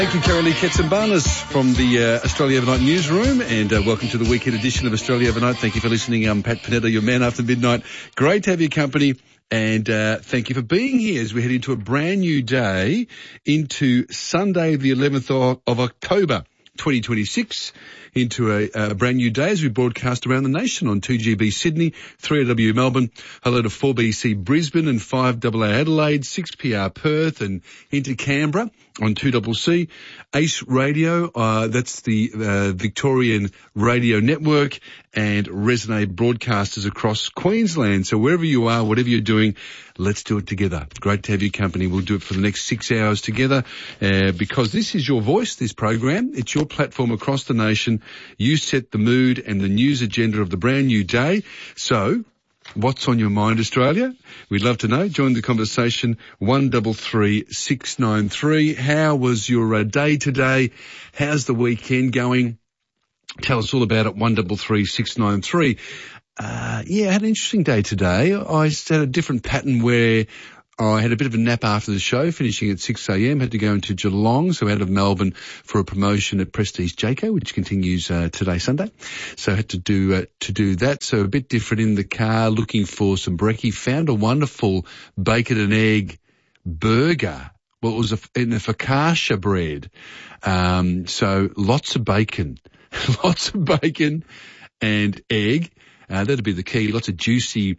Thank you, Carolee Ketsambanas from the Australia Overnight newsroom, and welcome to the weekend edition of Australia Overnight. Thank you for listening. I'm Pat Panetta, your man after midnight. Great to have your company, and thank you for being here as we head into a brand new day, into Sunday the 11th of October 2026, into a brand new day as we broadcast around the nation on 2GB Sydney, 3AW Melbourne, hello to 4BC Brisbane and 5AA Adelaide, 6PR Perth and into Canberra on 2CC, Ace Radio, that's the Victorian Radio Network, and Resonate broadcasters across Queensland. So wherever you are, whatever you're doing, let's do it together. Great to have your company. We'll do it for the next 6 hours together because this is your voice, this program. It's your platform across the nation. You set the mood and the news agenda of the brand new day. So what's on your mind, Australia? We'd love to know. Join the conversation, 133 693. How was your day today? How's the weekend going? Tell us all about it, 133 693. I had an interesting day today. I had a different pattern where I had a bit of a nap after the show, finishing at 6 a.m, had to go into Geelong, so out of Melbourne for a promotion at Prestige Jayco, which continues today, Sunday. So I had to do that. So a bit different in the car, looking for some brekkie. Found a wonderful bacon and egg burger. Well, it was in a focaccia bread. So lots of bacon and egg. That'd be the key. Lots of juicy,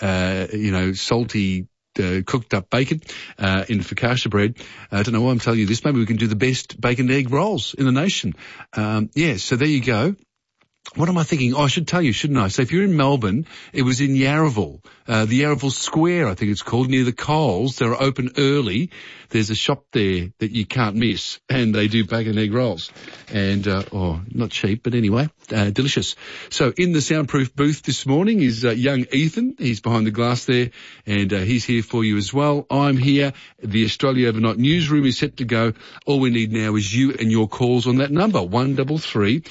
salty, cooked up bacon in focaccia bread. I don't know why I'm telling you this. Maybe we can do the best bacon and egg rolls in the nation. So there you go. What am I thinking? Oh, I should tell you, shouldn't I? So if you're in Melbourne, it was in Yarraville, the Yarraville Square, I think it's called, near the Coles. They're open early. There's a shop there that you can't miss, and they do bacon and egg rolls. And, not cheap, but anyway, delicious. So in the soundproof booth this morning is young Ethan. He's behind the glass there, and he's here for you as well. I'm here. The Australia Overnight newsroom is set to go. All we need now is you and your calls on that number, 133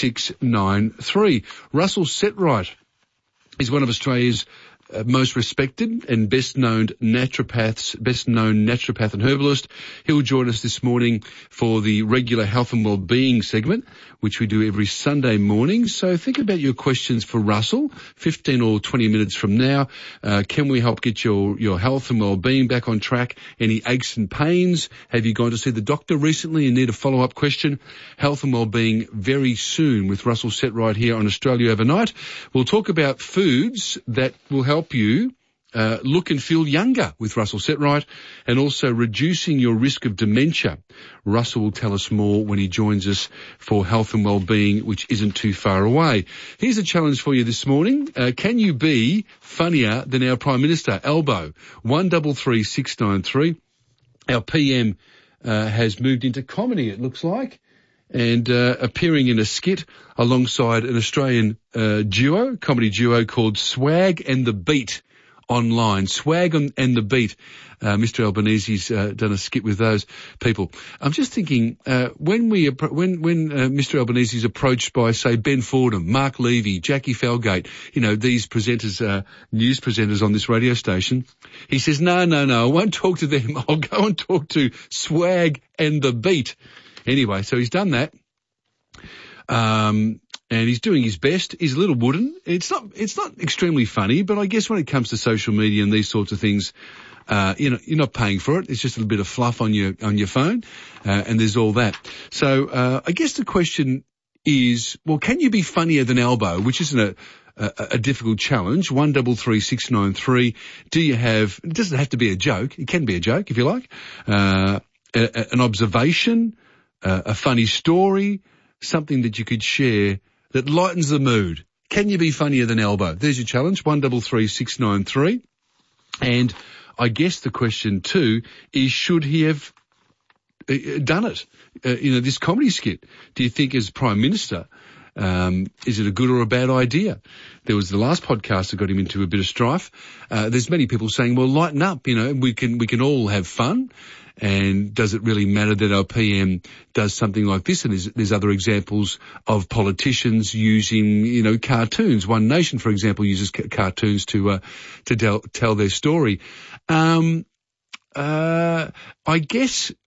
693. Russell Setright is one of Australia's most respected and best known naturopath and herbalist. He'll join us this morning for the regular health and wellbeing segment, which we do every Sunday morning. So think about your questions for Russell, 15 or 20 minutes from now. Can we help get your health and wellbeing back on track? Any aches and pains? Have you gone to see the doctor recently and need a follow-up question? Health and wellbeing very soon with Russell Setright here on Australia Overnight. We'll talk about foods that will help you look and feel younger with Russell Setright, and also reducing your risk of dementia. Russell will tell us more when he joins us for health and wellbeing, which isn't too far away. Here's a challenge for you this morning. Can you be funnier than our Prime Minister, Albo? 133 693. Our PM has moved into comedy, it looks like, and appearing in a skit alongside an Australian comedy duo called Swag and the Beat online. Swag and the Beat. Mr. Albanese's done a skit with those people. I'm just thinking, when Mr. Albanese is approached by, say, Ben Fordham, Mark Levy, Jackie Falgate, these presenters, news presenters on this radio station, he says, no, I won't talk to them. I'll go and talk to Swag and the Beat. Anyway, so he's done that. And he's doing his best. He's a little wooden. It's not extremely funny, but I guess when it comes to social media and these sorts of things, you're not paying for it. It's just a little bit of fluff on your phone, and there's all that. So, I guess the question is, well, can you be funnier than Albo? Which isn't a difficult challenge. 133 693. It doesn't have to be a joke. It can be a joke if you like. An observation, a funny story, something that you could share that lightens the mood. Can you be funnier than Albo? There's your challenge, 133 693. And I guess the question too is, should he have done it? This comedy skit. Do you think as Prime Minister, is it a good or a bad idea? There was the last podcast that got him into a bit of strife. There's many people saying, well, lighten up, we can all have fun. And does it really matter that our PM does something like this? And there's other examples of politicians using, cartoons. One Nation, for example, uses cartoons to tell their story. I guess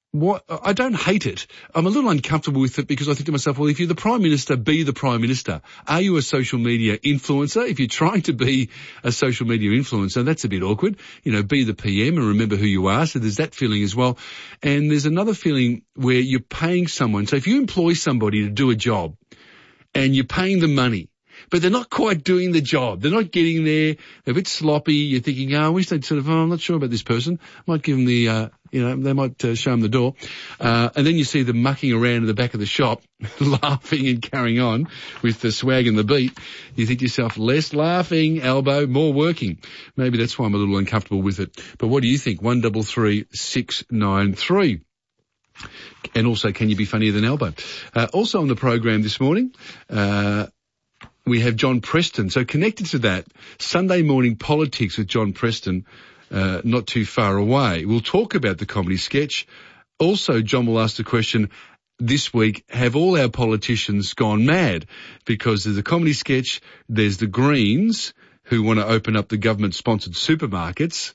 I don't hate it. I'm a little uncomfortable with it because I think to myself, well, if you're the Prime Minister, be the Prime Minister. Are you a social media influencer? If you're trying to be a social media influencer, that's a bit awkward. Be the PM and remember who you are. So there's that feeling as well. And there's another feeling where you're paying someone. So if you employ somebody to do a job and you're paying them money, but they're not quite doing the job. They're not getting there. They're a bit sloppy. You're thinking, I wish they'd I'm not sure about this person. Might give them the, they might show them the door. And then you see them mucking around in the back of the shop, laughing and carrying on with the swag and the beat. You think to yourself, less laughing, Albo, more working. Maybe that's why I'm a little uncomfortable with it. But what do you think? 133 693. And also, can you be funnier than Albo? Also on the program this morning, we have John Preston. So connected to that, Sunday morning politics with John Preston, not too far away. We'll talk about the comedy sketch. Also, John will ask the question this week, have all our politicians gone mad? Because there's a comedy sketch, there's the Greens who want to open up the government-sponsored supermarkets.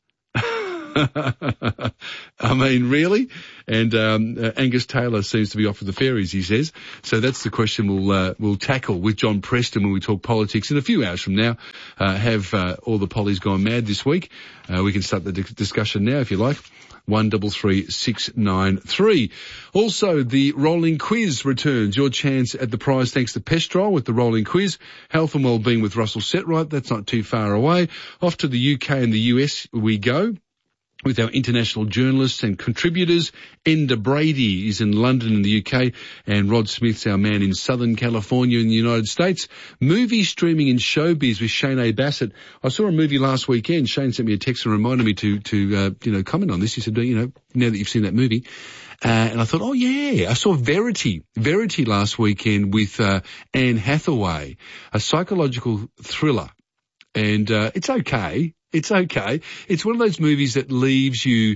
I mean, really? And Angus Taylor seems to be off with the fairies, he says. So that's the question we'll tackle with John Preston when we talk politics in a few hours from now. Have all the pollies gone mad this week? We can start the discussion now if you like. 133 693. Also, the rolling quiz returns. Your chance at the prize thanks to Pestrol with the rolling quiz. Health and wellbeing with Russell Setright. That's not too far away. Off to the UK and the US we go with our international journalists and contributors. Enda Brady is in London in the UK, and Rod Smith's our man in Southern California in the United States. Movie streaming in showbiz with Shane A. Bassett. I saw a movie last weekend. Shane sent me a text and reminded me to comment on this. He said, now that you've seen that movie. And I thought, oh yeah, I saw Verity last weekend with Anne Hathaway, a psychological thriller. And it's okay. It's okay. It's one of those movies that leaves you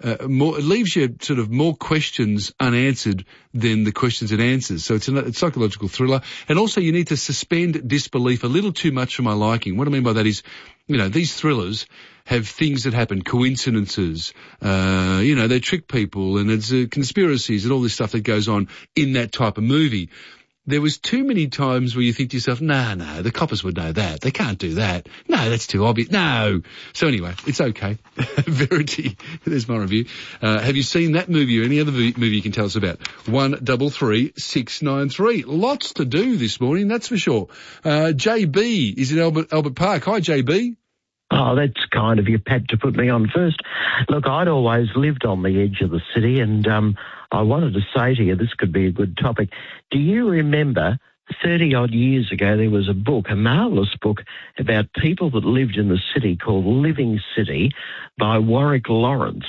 sort of more questions unanswered than the questions it answers. So it's a psychological thriller. And also you need to suspend disbelief a little too much for my liking. What I mean by that is, these thrillers have things that happen, coincidences, they trick people and it's conspiracies and all this stuff that goes on in that type of movie. There was too many times where you think to yourself, no, the coppers would know that. They can't do that. No, that's too obvious. No. So anyway, it's okay. Verity, there's my review. Have you seen that movie or any other movie you can tell us about? 133 693. Lots to do this morning, that's for sure. JB is in Albert Park. Hi, JB. Oh, that's kind of you, Pat, to put me on first. Look, I'd always lived on the edge of the city, and I wanted to say to you, this could be a good topic. Do you remember 30-odd years ago there was a book, a marvellous book, about people that lived in the city called Living City by Warwick Lawrence?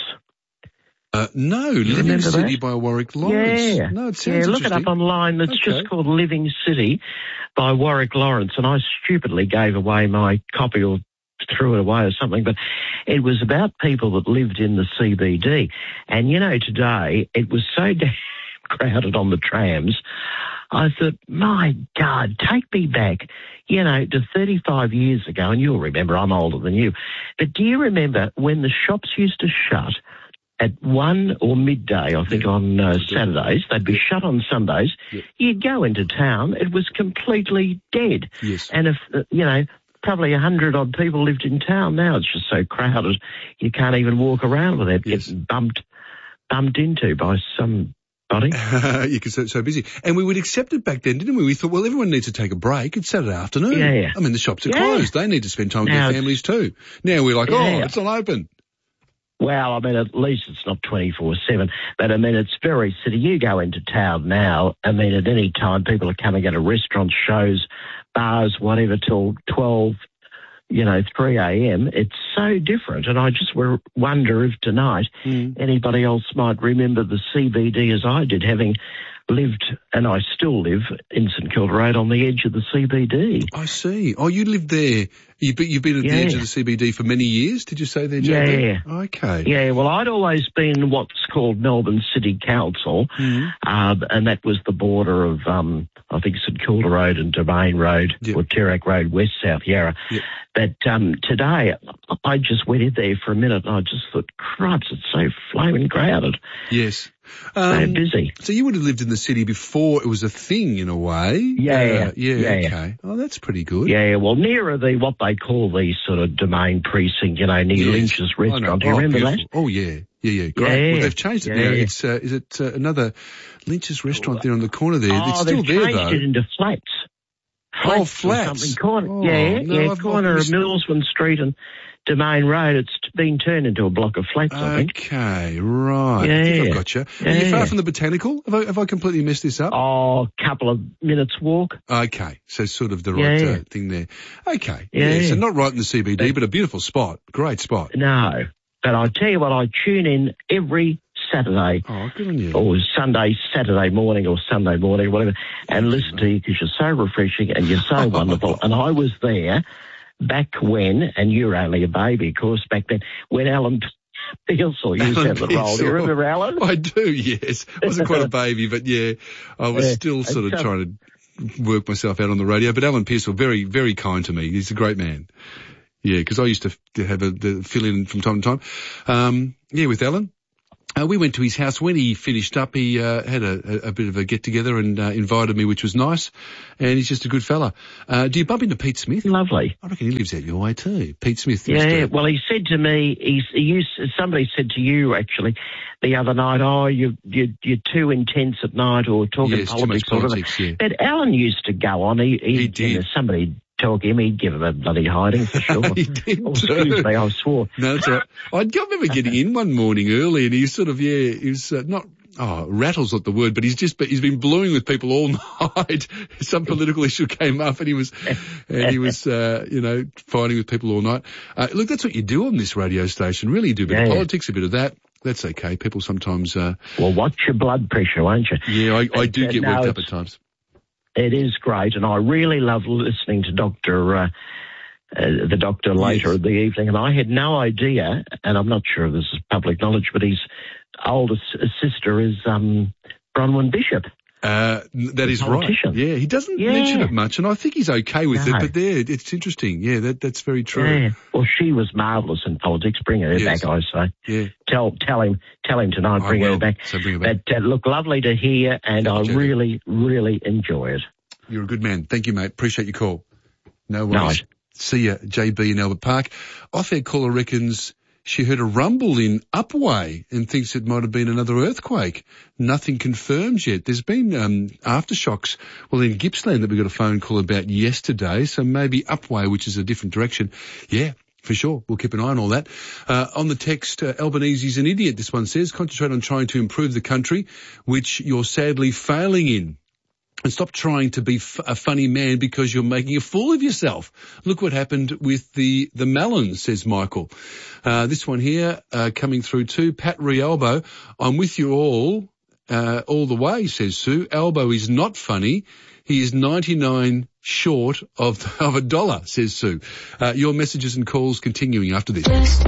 No, Living City by Warwick Lawrence. Yeah. No, it sounds look it up online. It's just called Living City by Warwick Lawrence, and I stupidly gave away my copy or threw it away or something, but it was about people that lived in the CBD. And, today it was so damn crowded on the trams, I thought, my God, take me back, to 35 years ago, and you'll remember I'm older than you, but do you remember when the shops used to shut at 1 or midday, I think, on Saturdays? They'd be shut on Sundays. Yep. You'd go into town, it was completely dead. Yes. And if, probably 100-odd people lived in town. Now it's just so crowded you can't even walk around without getting bumped into by somebody. You can so busy. And we would accept it back then, didn't we? We thought, well, everyone needs to take a break. It's Saturday afternoon. Yeah. I mean, the shops are closed. They need to spend time with their families too. Now we're like, it's not open. Well, I mean, at least it's not 24/7, but I mean, it's very city. You go into town now, I mean, at any time people are coming out of restaurants, shows, bars, whatever, till 12, 3 a.m. It's so different. And I just wonder if tonight anybody else might remember the CBD as I did, having lived, and I still live, in St Kilda Road on the edge of the CBD. I see. Oh, you lived there. You've been at the edge of the CBD for many years, did you say there, JB? Yeah. Okay. Yeah, well, I'd always been what's called Melbourne City Council, and that was the border of, I think, St Kilda Road and Domain Road, or Terrac Road, West South Yarra. Yep. But today, I just went in there for a minute and I just thought, cripes, it's so flaming crowded. Yes. They're busy. So you would have lived in the city before it was a thing, in a way. Yeah. Okay. Oh, that's pretty good. Yeah, well, nearer what they call the sort of Domain precinct, near Lynch's restaurant. Do you remember beautiful. that? Oh, yeah. Great. Yeah. Well, they've changed it now. It's, is it another Lynch's restaurant there on the corner there? It's still there, though. They've changed it into flats. Flats. Corner of Millsman Street and Domain Road. It's been turned into a block of flats, I think. Okay, right. Yeah. I think I've got you. Are you far from the Botanical? Have I completely messed this up? Oh, a couple of minutes walk. Okay, so sort of the right thing there. Okay, so not right in the CBD, but a beautiful spot. Great spot. No, but I tell you what, I tune in every Saturday. Oh, good on you. Or Saturday morning or Sunday morning or whatever, and listen to you because you're so refreshing and you're so wonderful. And I was there back when, and you were only a baby, of course, back then, when Alan Pearsall used to have the role. Do you remember Alan? I do, yes. I wasn't quite a baby, but I was still sort of trying to work myself out on the radio. But Alan Pearsall, very, very kind to me. He's a great man. Yeah, because I used to have the fill in from time to time. With Alan. We went to his house. When he finished up, he had a bit of a get-together and invited me, which was nice. And he's just a good fella. Do you bump into Pete Smith? Lovely. I reckon he lives out your way too. Pete Smith. Yeah, well, he said to me, somebody said to you, actually, the other night, you're too intense at night or talking politics. Too much politics, yeah. But Alan used to go on. He did. Somebody talk him, he'd give him a bloody hiding for sure. He did. Excuse me, I swore. No, that's all right. I remember getting in one morning early and he sort of, he was not, rattle's not the word, but he's been bluing with people all night. Some political issue came up and he was fighting with people all night. Look, that's what you do on this radio station. Really, you do a bit of politics, a bit of that. That's okay. People sometimes, well, watch your blood pressure, won't you? Yeah, I do get worked up at times. It is great, and I really love listening to the doctor later in the evening. And I had no idea, and I'm not sure if this is public knowledge, but his oldest sister is Bronwyn Bishop. That is right. Yeah, he doesn't mention it much, and I think he's okay with it. But it's interesting. Yeah, that's very true. Yeah. Well, she was marvellous in politics. Bring her back, I say. Yeah. Tell him tonight. Bring her back. So bring her back. But look, lovely to hear, and I really, really enjoy it. You're a good man. Thank you, mate. Appreciate your call. No worries. See ya, JB in Albert Park. Off-air caller reckons she heard a rumble in Upwey and thinks it might have been another earthquake. Nothing confirmed yet. There's been aftershocks, in Gippsland that we got a phone call about yesterday, so maybe Upwey, which is a different direction. Yeah, for sure. We'll keep an eye on all that. On the text, Albanese's an idiot, this one says. Concentrate on trying to improve the country, which you're sadly failing in. And stop trying to be a funny man because you're making a fool of yourself. Look what happened with the Mellons, says Michael. This one here, coming through too. Pat Rialbo, I'm with you all the way, says Sue. Albo is not funny. He is 99 short of $1, says Sue. Your messages and calls continuing after this.